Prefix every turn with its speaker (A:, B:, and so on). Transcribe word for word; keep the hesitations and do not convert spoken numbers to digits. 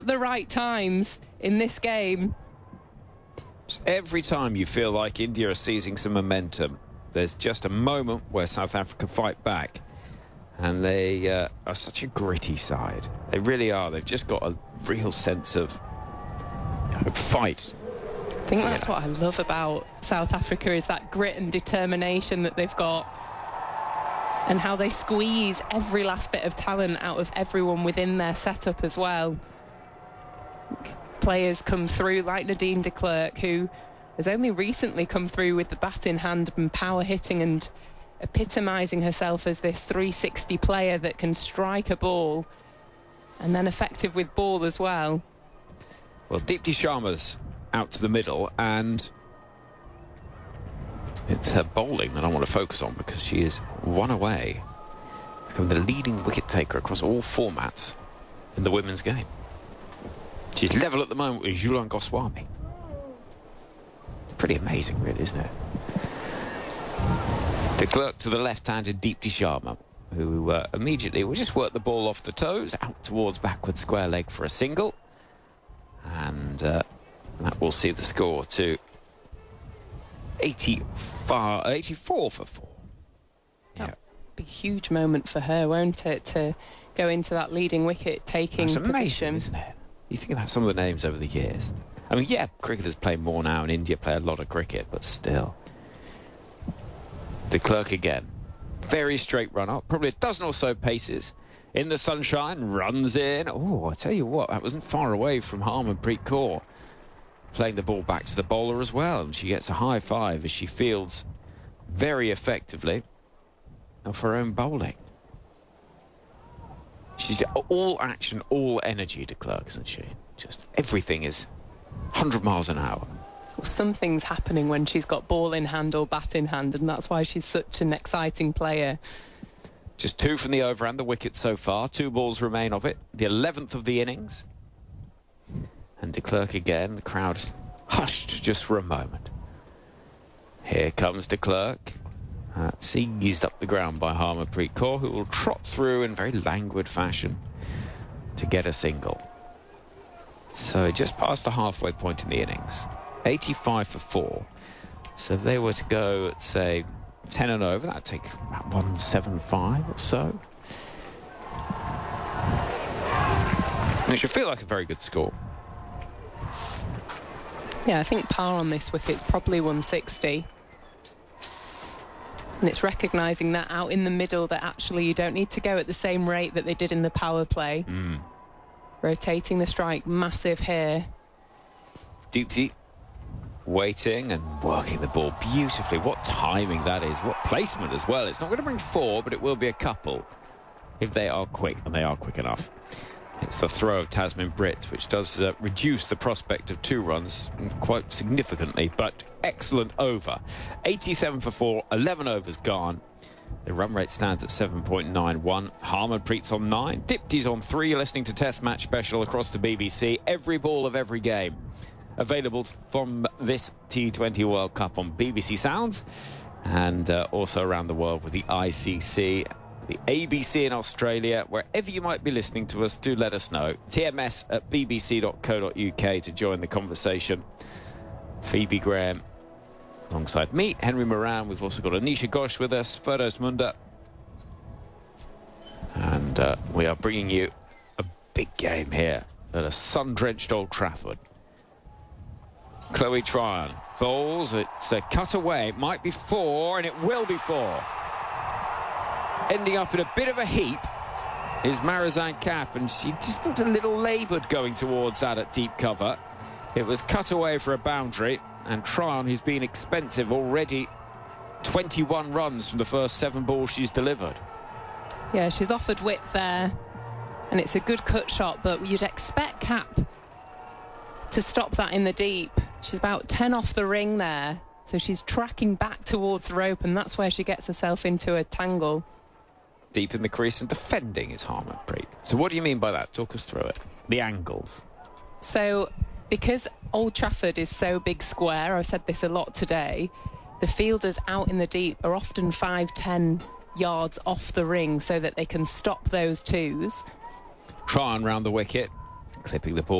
A: the right times in this game.
B: Every time you feel like India are seizing some momentum, there's just a moment where South Africa fight back. And they uh, are such a gritty side. They really are. They've just got a real sense of you know, fight.
A: I think that's yeah. what I love about South Africa, is that grit and determination that they've got, and how they squeeze every last bit of talent out of everyone within their setup as well. Players come through like Nadine de Klerk, who has only recently come through with the bat in hand and power hitting and epitomising herself as this three sixty player that can strike a ball and then effective with ball as well.
B: Well, Deepti Sharma's out to the middle, and it's her bowling that I want to focus on, because she is one away from the leading wicket taker across all formats in the women's game. She's level at the moment with Jhulan Goswami. Pretty amazing, really, isn't it? De Klerk to the left-handed Deepti Sharma, who uh, immediately will just work the ball off the toes, out towards backward square leg for a single. And uh, that will see the score to eighty-five, eighty-four for four.
A: That'll be a huge moment for her, won't it, to go into that leading wicket-taking
B: That's amazing,
A: position.
B: Isn't it? You think about some of the names over the years. I mean, yeah, cricketers play more now, and India play a lot of cricket, but still. De Klerk again. Very straight run up. Probably a dozen or so paces. In the sunshine, runs in. Oh, I tell you what, that wasn't far away from Harmanpreet Kaur. Playing the ball back to the bowler as well. And she gets a high five as she fields very effectively of her own bowling. She's all action, all energy, De Klerk, isn't she? Just everything is one hundred miles an hour.
A: Well, something's happening when she's got ball in hand or bat in hand, and that's why she's such an exciting player.
B: Just two from the over and the wicket so far. Two balls remain of it. The eleventh of the innings. And De Klerk again. The crowd hushed just for a moment. Here comes De Klerk. Uh, seized up the ground by Harmanpreet Kaur, who will trot through in very languid fashion to get a single. So just past the halfway point in the innings. eighty-five for four. So if they were to go at, say, ten and over, that'd take about one seventy-five or so. It should feel like a very good score.
A: Yeah, I think par on this wicket's probably one sixty. And it's recognising that out in the middle, that actually you don't need to go at the same rate that they did in the power play.
B: Mm.
A: Rotating the strike, massive here.
B: Deepti waiting and working the ball beautifully. What timing that is. What placement as well. It's not going to bring four, but it will be a couple if they are quick, and they are quick enough. It's the throw of Tasmin Britt, which does uh, reduce the prospect of two runs quite significantly, but excellent over. eighty-seven for four, eleven overs gone. The run rate stands at seven point nine one. Harmanpreet's on nine. Dipti's on three. You're listening to Test Match Special across the B B C. Every ball of every game available from this T twenty World Cup on B B C Sounds, and uh, also around the world with the I C C, the A B C in Australia. Wherever you might be listening to us, do let us know. T M S at b b c dot co dot u k to join the conversation. Phoebe Graham alongside me, Henry Moran. We've also got Anisha Ghosh with us, Ferdows Munda. And uh, we are bringing you a big game here at a sun-drenched Old Trafford. Chloe Tryon bowls. It's a cut away. It might be four, and it will be four. Ending up in a bit of a heap is Marizanne Kapp, and she just looked a little laboured going towards that at deep cover. It was cut away for a boundary, and Tryon, who's been expensive already, twenty-one runs from the first seven balls she's delivered.
A: Yeah, she's offered width there, and it's a good cut shot, but you'd expect Kapp to stop that in the deep. She's about ten off the ring there, so she's tracking back towards the rope, and that's where she gets herself into a tangle.
B: Deep in the crease and defending is Harmanpreet. So what do you mean by that? Talk us through it. The angles.
A: So because Old Trafford is so big square, I've said this a lot today, the fielders out in the deep are often five, ten yards off the ring so that they can stop those twos.
B: Tryon round the wicket. clipping the ball.